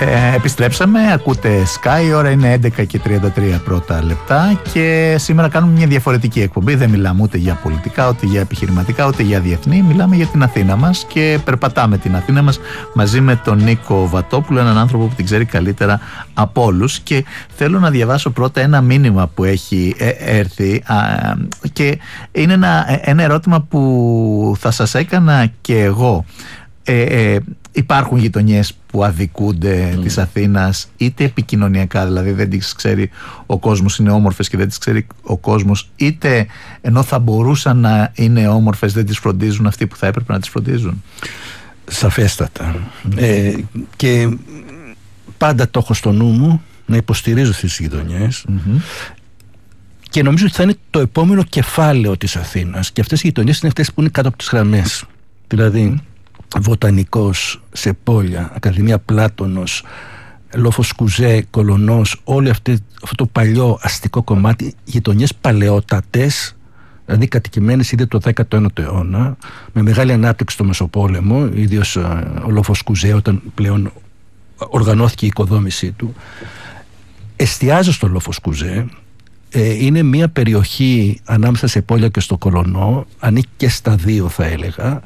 Επιστρέψαμε, ακούτε Sky, η ώρα είναι 11 και 33 πρώτα λεπτά και σήμερα κάνουμε μια διαφορετική εκπομπή. Δεν μιλάμε ούτε για πολιτικά, ούτε για επιχειρηματικά, ούτε για διεθνή. Μιλάμε για την Αθήνα μας και περπατάμε την Αθήνα μας μαζί με τον Νίκο Βατόπουλο, έναν άνθρωπο που την ξέρει καλύτερα από όλους. Και θέλω να διαβάσω πρώτα ένα μήνυμα που έχει έρθει και είναι ένα ερώτημα που θα σας έκανα και εγώ. Υπάρχουν γειτονιές που αδικούνται της Αθήνας, είτε επικοινωνιακά, δηλαδή δεν τις ξέρει ο κόσμος, είναι όμορφες και δεν τις ξέρει ο κόσμος, είτε ενώ θα μπορούσαν να είναι όμορφες δεν τις φροντίζουν αυτοί που θα έπρεπε να τις φροντίζουν? Σαφέστατα. Και πάντα το έχω στο νου μου να υποστηρίζω τις γειτονιές. Και νομίζω ότι θα είναι το επόμενο κεφάλαιο της Αθήνας. Και αυτές οι γειτονιές είναι αυτές που είναι κάτω από τις γραμμές. Δηλαδή Βοτανικός, Σεπόλια, Ακαδημία Πλάτωνος, Λόφος Κουζέ, Κολονός, όλο αυτό το παλιό αστικό κομμάτι, γειτονιές παλαιότατες, δηλαδή κατοικημένες ήδη το 19ο αιώνα, με μεγάλη ανάπτυξη στο Μεσοπόλεμο, ιδίως ο Λόφος Κουζέ, όταν πλέον οργανώθηκε η οικοδόμησή του. Εστιάζω στο Λόφος Κουζέ. Είναι μια περιοχή ανάμεσα σε Πόλια και στο Κολονό, ανήκει και στα δύο θα έλεγα,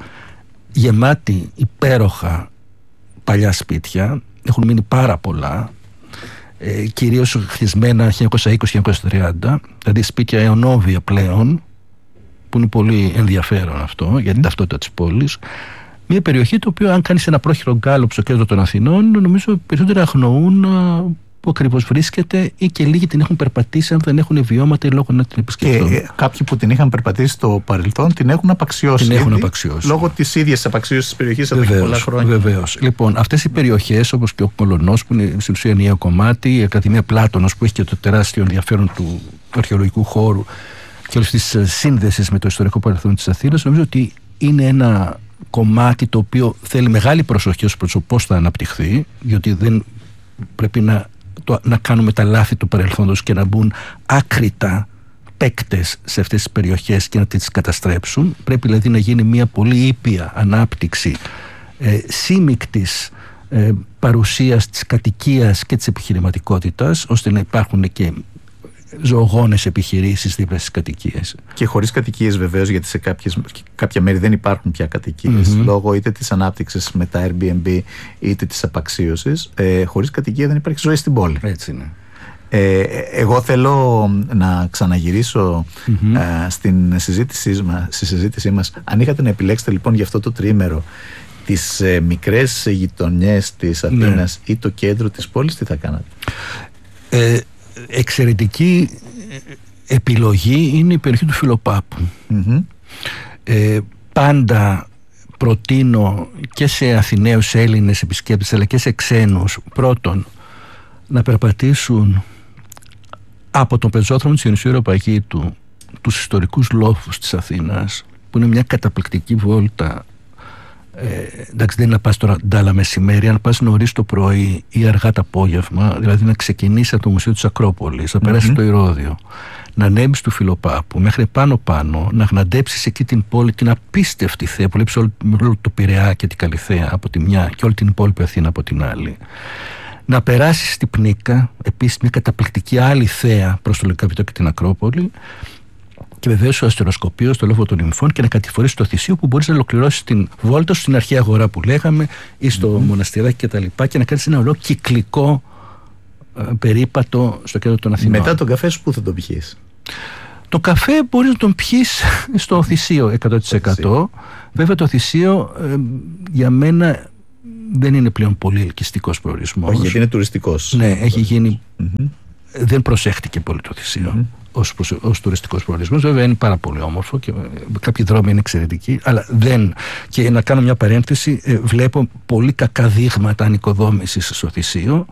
γεμάτη υπέροχα παλιά σπίτια, έχουν μείνει πάρα πολλά, κυρίως χτισμένα 1920-1930, δηλαδή σπίτια αιωνόβια πλέον, που είναι πολύ ενδιαφέρον αυτό για την ταυτότητα της πόλης. Μια περιοχή το οποίο αν κάνεις ένα πρόχειρο γκάλωπ στο κέντρο των Αθηνών, νομίζω περισσότερα αγνοούν που ακριβώς βρίσκεται, ή και λίγοι την έχουν περπατήσει αν δεν έχουν βιώματα ή λόγω να την επισκεφτούν. Και κάποιοι που την είχαν περπατήσει στο παρελθόν την έχουν απαξιώσει. Λόγω της ίδιας απαξίωσης της περιοχής εδώ και πολλά χρόνια. Βεβαίως. Λοιπόν, αυτές οι περιοχές, όπως και ο Κολονός, που είναι στην ουσία ενιαίο κομμάτι, η Ακαδημία Πλάτωνος, που έχει και το τεράστιο ενδιαφέρον του αρχαιολογικού χώρου και όλες τις σύνδεσεις με το ιστορικό παρελθόν της Αθήνας, νομίζω ότι είναι ένα κομμάτι το οποίο θέλει μεγάλη προσοχή ως προς το πώς θα αναπτυχθεί, διότι δεν πρέπει να κάνουμε τα λάθη του παρελθόντος και να μπουν άκρητα παίκτες σε αυτές τις περιοχές και να τις καταστρέψουν. Πρέπει δηλαδή να γίνει μια πολύ ήπια ανάπτυξη σύμμικτης παρουσίας της κατοικίας και της επιχειρηματικότητας, ώστε να υπάρχουν και ζωογόνες επιχειρήσεις δίπλα στις κατοικίες. Και χωρίς κατοικίες βεβαίως, γιατί σε κάποια μέρη δεν υπάρχουν πια κατοικίες, λόγω είτε της ανάπτυξης με τα Airbnb είτε της απαξίωσης. Χωρίς κατοικία δεν υπάρχει ζωή στην πόλη. Έτσι είναι. Εγώ θέλω να ξαναγυρίσω στη συζήτησή μας. Αν είχατε να επιλέξετε λοιπόν για αυτό το τριήμερο τις μικρές γειτονιές της Αθήνας ή το κέντρο της πόλης, τι θα κάνατε? Εξαιρετική επιλογή είναι η περιοχή του Φιλοπάπου. Πάντα προτείνω και σε Αθηναίους Έλληνες επισκέπτες αλλά και σε ξένους, πρώτον να περπατήσουν από τον πεζόδρομο της Ιωνυσίου Αεροπαγήτου τους ιστορικούς λόφους της Αθήνας, που είναι μια καταπληκτική βόλτα. Εντάξει, δεν είναι να πας τώρα ντάλα μεσημέρι, αν πας νωρίς το πρωί ή αργά το απόγευμα, δηλαδή να ξεκινήσεις από το Μουσείο της Ακρόπολης, να περάσεις το Ηρώδειο, να ανέβεις του Φιλοπάπου μέχρι πάνω, να γναντέψεις εκεί την πόλη, την απίστευτη θέα που βλέπεις όλο το Πειραιά και την Καλυθέα από τη μια και όλη την υπόλοιπη Αθήνα από την άλλη. Να περάσεις στην Πνίκα, επίσης μια καταπληκτική άλλη θέα προς το Λυκαβητό και την Ακρόπολη. Και βεβαίως ο αστεροσκοπείο στο Λόφο των Νυμφών, και να κατηφορείς το Θησίο, που μπορείς να ολοκληρώσεις την βόλτα στην αρχαία αγορά που λέγαμε ή στο μοναστηράκι κτλ. Και να κάνεις ένα ολόκληρο κυκλικό περίπατο στο κέντρο των Αθηνών. Μετά τον καφέ σου, πού θα τον πιείς? Το καφέ μπορείς να τον πιείς στο Θησίο 100%. Βέβαια το Θησίο για μένα δεν είναι πλέον πολύ ελκυστικός προορισμός. Όχι, γιατί είναι τουριστικός. Ναι, έχει γίνει. Δεν προσέχτηκε πολύ το Θησίο ως τουριστικός προορισμός. Βέβαια είναι πάρα πολύ όμορφο και κάποιοι δρόμοι είναι εξαιρετικοί, αλλά δεν. Και να κάνω μια παρένθεση, βλέπω πολύ κακά δείγματα ανοικοδόμησης στο Θησίο.